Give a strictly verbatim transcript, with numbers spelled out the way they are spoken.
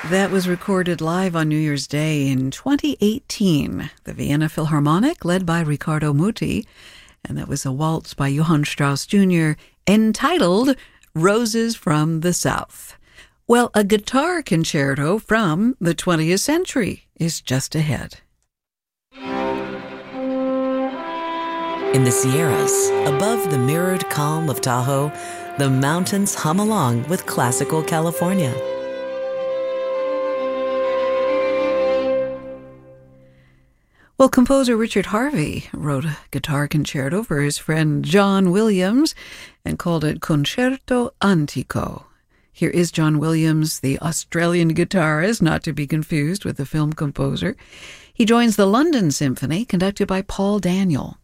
That was recorded live on New Year's Day in twenty eighteen. The Vienna Philharmonic, led by Riccardo Muti, and that was a waltz by Johann Strauss Junior entitled Roses from the South. Well, a guitar concerto from the twentieth century is just ahead. In the Sierras, above the mirrored calm of Tahoe, the mountains hum along with classical California. Well, composer Richard Harvey wrote a guitar concerto for his friend John Williams and called it Concerto Antico. Here is John Williams, the Australian guitarist, not to be confused with the film composer. He joins the London Symphony, conducted by Paul Daniel.